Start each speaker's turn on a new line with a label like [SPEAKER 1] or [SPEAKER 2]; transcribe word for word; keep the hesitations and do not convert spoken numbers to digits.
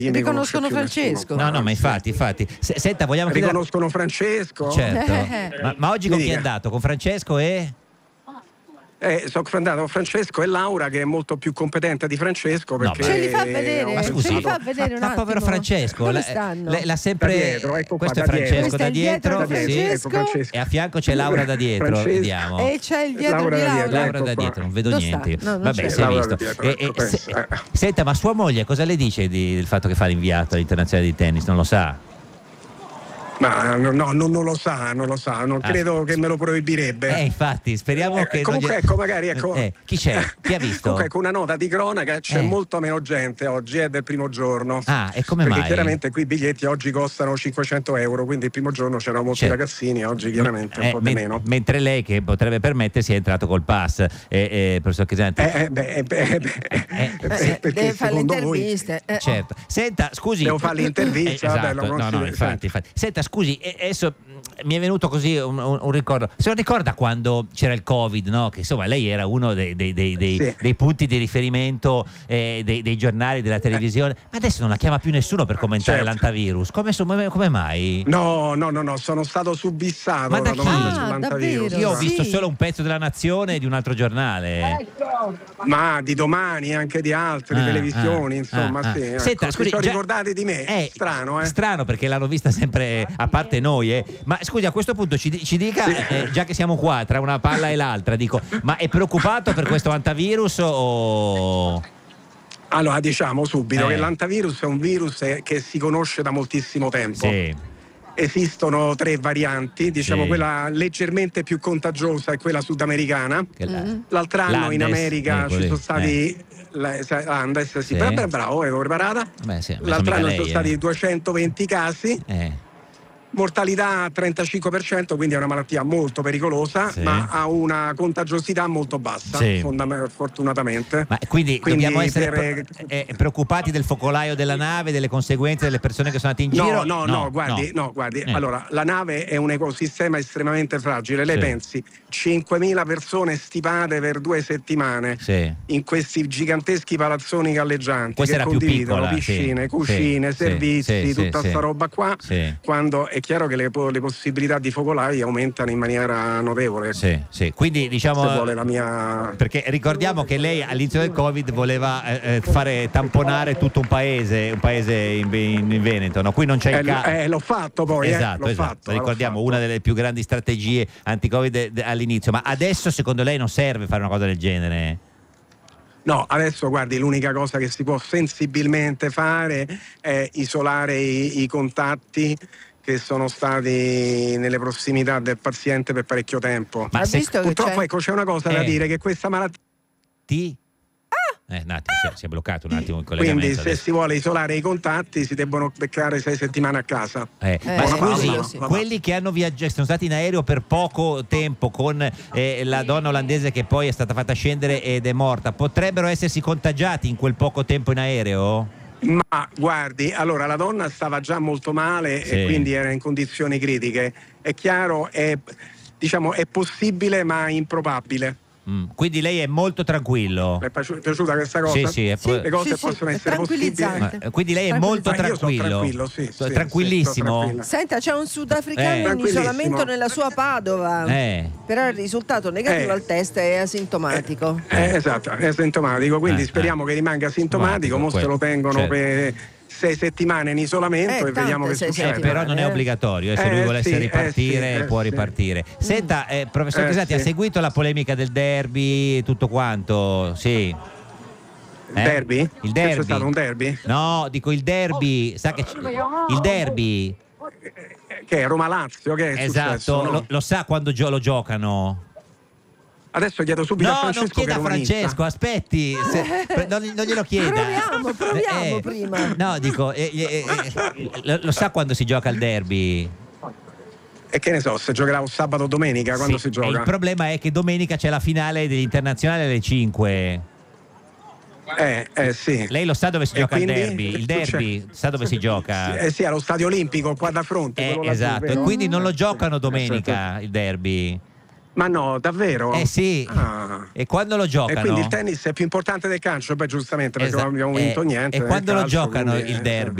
[SPEAKER 1] riconoscono Francesco.
[SPEAKER 2] No, no, ma infatti, infatti. Se, senta, vogliamo chiedere...
[SPEAKER 3] Riconoscono Francesco?
[SPEAKER 2] Certo. ma, ma oggi con chi è andato? Con Francesco e...
[SPEAKER 3] Eh, sono andato con Francesco e Laura, che è molto più competente di Francesco, perché
[SPEAKER 1] no, ce li fa vedere,
[SPEAKER 2] ma scusi,
[SPEAKER 1] ce li fa vedere un
[SPEAKER 2] ma, ma povero Francesco,
[SPEAKER 1] dove
[SPEAKER 2] la,
[SPEAKER 1] stanno?
[SPEAKER 2] la, l'ha sempre
[SPEAKER 3] da dietro, ecco qua,
[SPEAKER 2] questo
[SPEAKER 3] da
[SPEAKER 2] è Francesco
[SPEAKER 3] dietro.
[SPEAKER 2] da dietro,
[SPEAKER 1] Questo è il dietro,
[SPEAKER 2] sì.
[SPEAKER 1] Francesco.
[SPEAKER 2] E a fianco c'è Laura da dietro,
[SPEAKER 3] Francesco.
[SPEAKER 2] vediamo.
[SPEAKER 1] E c'è il dietro
[SPEAKER 3] Laura
[SPEAKER 1] di
[SPEAKER 3] da
[SPEAKER 1] Laura.
[SPEAKER 3] dietro,
[SPEAKER 2] Laura
[SPEAKER 3] ecco
[SPEAKER 2] da
[SPEAKER 3] qua.
[SPEAKER 2] dietro, non vedo
[SPEAKER 1] Dove
[SPEAKER 2] niente.
[SPEAKER 1] sta? No, non
[SPEAKER 2] Vabbè,
[SPEAKER 1] c'è.
[SPEAKER 2] si è
[SPEAKER 3] Laura
[SPEAKER 2] visto.
[SPEAKER 3] da dietro,
[SPEAKER 2] E,
[SPEAKER 3] ecco,
[SPEAKER 2] e, se,
[SPEAKER 3] penso, eh.
[SPEAKER 2] senta, ma sua moglie cosa le dice di, del fatto che fa l'inviato all'internazionale di tennis? Non lo sa?
[SPEAKER 3] Ma no, no, non, non lo sa, non lo sa, non
[SPEAKER 2] Ah.
[SPEAKER 3] credo che me lo proibirebbe.
[SPEAKER 2] Eh, infatti, speriamo
[SPEAKER 3] Eh,
[SPEAKER 2] che
[SPEAKER 3] comunque
[SPEAKER 2] non gli-
[SPEAKER 3] ecco, magari ecco.
[SPEAKER 2] Eh, chi c'è? Chi ha visto?
[SPEAKER 3] Comunque ecco, una nota di cronaca, c'è
[SPEAKER 2] Eh.
[SPEAKER 3] molto meno gente oggi, è del primo giorno.
[SPEAKER 2] Ah, e come
[SPEAKER 3] Perché
[SPEAKER 2] mai?
[SPEAKER 3] chiaramente qui i biglietti oggi costano cinquecento euro, quindi il primo giorno c'erano molti
[SPEAKER 2] Certo.
[SPEAKER 3] ragazzini, oggi chiaramente un
[SPEAKER 2] Eh,
[SPEAKER 3] po' di
[SPEAKER 2] men-
[SPEAKER 3] meno.
[SPEAKER 2] mentre lei, che potrebbe permettersi, è entrato col pass, eh, eh, professor Chesanti.
[SPEAKER 3] Eh, eh, beh, eh, beh, eh, beh,
[SPEAKER 2] Eh,
[SPEAKER 3] eh,
[SPEAKER 1] Eh,
[SPEAKER 3] perché
[SPEAKER 1] deve fare le
[SPEAKER 3] secondo voi
[SPEAKER 1] interviste. eh.
[SPEAKER 2] Certo. Senta, scusi.
[SPEAKER 3] devo fare l'intervista?
[SPEAKER 2] Eh,
[SPEAKER 3] Vabbè,
[SPEAKER 2] esatto.
[SPEAKER 3] lo
[SPEAKER 2] No, no,
[SPEAKER 3] considero-
[SPEAKER 2] infatti, infatti. Senta, scusi, eh, adesso mh, mi è venuto così un, un- un ricordo. Se lo ricorda quando c'era il Covid, no? Che insomma lei era uno dei, dei- dei- dei-
[SPEAKER 3] Sì.
[SPEAKER 2] dei punti di riferimento eh, dei, dei giornali, della televisione, ma adesso non la chiama più nessuno per commentare
[SPEAKER 3] Certo.
[SPEAKER 2] l'antivirus. Come, come, come mai?
[SPEAKER 3] No, no, no, no, sono stato subissato
[SPEAKER 2] Ma da
[SPEAKER 3] da domanda
[SPEAKER 2] chi?
[SPEAKER 3] sull'antivirus.
[SPEAKER 1] Ah,
[SPEAKER 2] Io ho
[SPEAKER 1] Sì.
[SPEAKER 2] visto solo un pezzo della Nazione e di un altro giornale.
[SPEAKER 3] Ma di domani, anche di altre
[SPEAKER 2] Ah,
[SPEAKER 3] televisioni,
[SPEAKER 2] ah,
[SPEAKER 3] insomma,
[SPEAKER 2] ah,
[SPEAKER 3] sì.
[SPEAKER 2] ah.
[SPEAKER 3] Ecco,
[SPEAKER 2] Senta,
[SPEAKER 3] si
[SPEAKER 2] scusi,
[SPEAKER 3] sono
[SPEAKER 2] già-
[SPEAKER 3] ricordati di me.
[SPEAKER 2] Eh,
[SPEAKER 3] Strano, eh.
[SPEAKER 2] Strano, perché l'hanno vista sempre, a parte noi, eh. Ma scusi, a questo punto ci, di- ci dica,
[SPEAKER 3] Sì.
[SPEAKER 2] eh, già che siamo qua tra una palla e l'altra, dico, ma è preoccupato per questo antivirus o...
[SPEAKER 3] Allora, diciamo subito
[SPEAKER 2] Eh.
[SPEAKER 3] che l'antivirus è un virus eh, che si conosce da moltissimo tempo.
[SPEAKER 2] Sì,
[SPEAKER 3] Esistono tre varianti, diciamo
[SPEAKER 2] Sì.
[SPEAKER 3] quella leggermente più contagiosa è quella sudamericana.
[SPEAKER 2] che la-
[SPEAKER 3] L'altro anno in
[SPEAKER 2] Landes,
[SPEAKER 3] America
[SPEAKER 2] ecco
[SPEAKER 3] ci
[SPEAKER 2] lì,
[SPEAKER 3] sono stati la- sa- Landes, sì,
[SPEAKER 2] Sì.
[SPEAKER 3] bravo, bravo, ero preparata.
[SPEAKER 2] Beh, sì, ma
[SPEAKER 3] L'altro
[SPEAKER 2] mica
[SPEAKER 3] anno
[SPEAKER 2] lei,
[SPEAKER 3] sono
[SPEAKER 2] eh.
[SPEAKER 3] stati duecentoventi casi.
[SPEAKER 2] eh.
[SPEAKER 3] Mortalità trentacinque per cento, quindi è una malattia molto pericolosa,
[SPEAKER 2] Sì.
[SPEAKER 3] ma ha una contagiosità molto bassa,
[SPEAKER 2] Sì.
[SPEAKER 3] fondam- fortunatamente.
[SPEAKER 2] Ma quindi,
[SPEAKER 3] Quindi
[SPEAKER 2] dobbiamo essere
[SPEAKER 3] per-
[SPEAKER 2] pro- eh, preoccupati del focolaio della nave, delle conseguenze delle persone che sono andate in giro?
[SPEAKER 3] No, no, no, guardi, no, guardi.
[SPEAKER 2] Eh.
[SPEAKER 3] Allora, la nave è un ecosistema estremamente fragile. Lei
[SPEAKER 2] Sì.
[SPEAKER 3] pensi, cinquemila persone stipate per due settimane
[SPEAKER 2] Sì.
[SPEAKER 3] in questi giganteschi palazzoni galleggianti
[SPEAKER 2] Questa
[SPEAKER 3] che
[SPEAKER 2] era più
[SPEAKER 3] condividono
[SPEAKER 2] piccola, sì.
[SPEAKER 3] piscine, cucine,
[SPEAKER 2] Sì, sì,
[SPEAKER 3] servizi,
[SPEAKER 2] sì,
[SPEAKER 3] tutta
[SPEAKER 2] sì,
[SPEAKER 3] sta
[SPEAKER 2] sì.
[SPEAKER 3] roba qua.
[SPEAKER 2] Sì.
[SPEAKER 3] Quando è chiaro che le, po- le possibilità di focolai aumentano in maniera notevole.
[SPEAKER 2] Sì, sì. Quindi diciamo...
[SPEAKER 3] Se vuole la mia...
[SPEAKER 2] Perché ricordiamo che lei all'inizio del Covid voleva eh, eh, fare tamponare tutto un paese, un paese in, in- in Veneto, no? Qui non c'è
[SPEAKER 3] Eh,
[SPEAKER 2] il caso.
[SPEAKER 3] eh, l'ho fatto poi, eh,
[SPEAKER 2] Esatto,
[SPEAKER 3] l'ho
[SPEAKER 2] esatto.
[SPEAKER 3] fatto,
[SPEAKER 2] Ricordiamo
[SPEAKER 3] l'ho fatto.
[SPEAKER 2] una delle più grandi strategie anti-Covid de- de- all'inizio, ma adesso secondo lei non serve fare una cosa del genere?
[SPEAKER 3] No, adesso guardi, l'unica cosa che si può sensibilmente fare è isolare i, i contatti che sono stati nelle prossimità del paziente per parecchio tempo.
[SPEAKER 2] Ma
[SPEAKER 1] Ha
[SPEAKER 2] se-
[SPEAKER 1] visto che
[SPEAKER 3] Purtroppo
[SPEAKER 1] c'è?
[SPEAKER 3] ecco, c'è una cosa da
[SPEAKER 2] Eh.
[SPEAKER 3] dire, che questa malattia,
[SPEAKER 2] Ti? Eh, un attimo, si è- si è bloccato un attimo il collegamento.
[SPEAKER 3] quindi se
[SPEAKER 2] adesso.
[SPEAKER 3] si vuole isolare i contatti si debbono beccare sei settimane a casa.
[SPEAKER 2] Eh,
[SPEAKER 1] Eh,
[SPEAKER 2] ma
[SPEAKER 1] eh,
[SPEAKER 2] scusi,
[SPEAKER 1] quello sì.
[SPEAKER 2] quelli che hanno viaggiato, sono stati in aereo per poco tempo con eh, la donna olandese che poi è stata fatta scendere ed è morta, potrebbero essersi contagiati in quel poco tempo in aereo?
[SPEAKER 3] Ma guardi, allora la donna stava già molto male
[SPEAKER 2] Sì.
[SPEAKER 3] e quindi era in condizioni critiche. È chiaro, è, diciamo, è possibile ma improbabile.
[SPEAKER 2] Mm, Quindi lei è molto tranquillo.
[SPEAKER 3] Le è piaciu- piaciuta questa cosa?
[SPEAKER 2] Sì, sì, è po-
[SPEAKER 3] Le cose
[SPEAKER 1] Sì, sì,
[SPEAKER 3] possono
[SPEAKER 1] è
[SPEAKER 3] essere possibili.
[SPEAKER 1] tranquillizzante.
[SPEAKER 2] Ma, eh, quindi lei è molto
[SPEAKER 3] Ma io sono
[SPEAKER 2] tranquillo.
[SPEAKER 3] tranquillo, sì, sì, sì,
[SPEAKER 2] tranquillissimo.
[SPEAKER 3] sto tranquillo.
[SPEAKER 1] Senta, c'è un sudafricano
[SPEAKER 2] Eh.
[SPEAKER 1] in
[SPEAKER 3] Tranquillissimo.
[SPEAKER 1] isolamento nella sua Padova.
[SPEAKER 2] Eh.
[SPEAKER 1] Però il risultato negativo
[SPEAKER 3] Eh.
[SPEAKER 1] al test è asintomatico.
[SPEAKER 3] Eh, esatto, è asintomatico, quindi
[SPEAKER 2] Eh,
[SPEAKER 3] speriamo
[SPEAKER 2] eh.
[SPEAKER 3] che rimanga asintomatico. Mo se
[SPEAKER 2] quello,
[SPEAKER 3] lo tengono
[SPEAKER 2] certo.
[SPEAKER 3] per sei settimane in isolamento
[SPEAKER 1] Eh,
[SPEAKER 3] e vediamo
[SPEAKER 1] tante
[SPEAKER 3] che
[SPEAKER 1] sei
[SPEAKER 3] succede.
[SPEAKER 1] settimane.
[SPEAKER 2] Però non è
[SPEAKER 1] Eh.
[SPEAKER 2] obbligatorio, eh, se
[SPEAKER 3] Eh,
[SPEAKER 2] lui volesse
[SPEAKER 3] sì,
[SPEAKER 2] ripartire
[SPEAKER 3] eh, sì,
[SPEAKER 2] può
[SPEAKER 3] eh, sì.
[SPEAKER 2] ripartire. Senta, eh, professor
[SPEAKER 3] Eh,
[SPEAKER 2] Casati, ha
[SPEAKER 3] sì.
[SPEAKER 2] seguito la polemica del derby e tutto quanto? Sì.
[SPEAKER 3] Il
[SPEAKER 2] Eh?
[SPEAKER 3] derby?
[SPEAKER 2] Il
[SPEAKER 3] Che
[SPEAKER 2] derby.
[SPEAKER 3] C'è stato un derby?
[SPEAKER 2] No, dico il derby, sa che c- il derby.
[SPEAKER 3] Eh, Che è Roma-Lazio? Che è
[SPEAKER 2] Esatto,
[SPEAKER 3] successo, no?
[SPEAKER 2] lo, lo sa quando gio- lo giocano?
[SPEAKER 3] Adesso chiedo subito a
[SPEAKER 2] No,
[SPEAKER 3] Francesco
[SPEAKER 2] non chieda
[SPEAKER 3] che
[SPEAKER 2] a
[SPEAKER 3] è romanista.
[SPEAKER 2] Francesco, aspetti, se- pre- non, non glielo chieda.
[SPEAKER 1] Proviamo, proviamo prima.
[SPEAKER 2] No, dico, eh, eh, eh, lo, lo sa quando si gioca il derby?
[SPEAKER 3] E che ne so, se giocherà un sabato o domenica, quando
[SPEAKER 2] Sì,
[SPEAKER 3] si
[SPEAKER 2] e
[SPEAKER 3] gioca?
[SPEAKER 2] il problema è che domenica c'è la finale dell'internazionale alle cinque.
[SPEAKER 3] Eh, eh sì.
[SPEAKER 2] Lei lo sa dove si
[SPEAKER 3] E
[SPEAKER 2] gioca il
[SPEAKER 3] quindi?
[SPEAKER 2] derby? Il
[SPEAKER 3] Che
[SPEAKER 2] derby
[SPEAKER 3] succede?
[SPEAKER 2] sa dove si gioca?
[SPEAKER 3] Eh sì, allo Stadio Olimpico, qua da fronte.
[SPEAKER 2] Eh,
[SPEAKER 3] quello laggiù,
[SPEAKER 2] esatto, e
[SPEAKER 3] vero?
[SPEAKER 2] quindi non lo giocano
[SPEAKER 3] Sì,
[SPEAKER 2] domenica
[SPEAKER 3] certo.
[SPEAKER 2] il derby.
[SPEAKER 3] Ma no, davvero?
[SPEAKER 2] Eh sì.
[SPEAKER 3] Ah.
[SPEAKER 2] E quando lo giocano?
[SPEAKER 3] E quindi il tennis è più importante del calcio? Beh, giustamente, perché
[SPEAKER 2] Esa-
[SPEAKER 3] non abbiamo vinto
[SPEAKER 2] eh,
[SPEAKER 3] niente.
[SPEAKER 2] E
[SPEAKER 3] nel
[SPEAKER 2] quando lo
[SPEAKER 3] calcio,
[SPEAKER 2] giocano
[SPEAKER 3] quindi,
[SPEAKER 2] il
[SPEAKER 3] eh,
[SPEAKER 2] derby?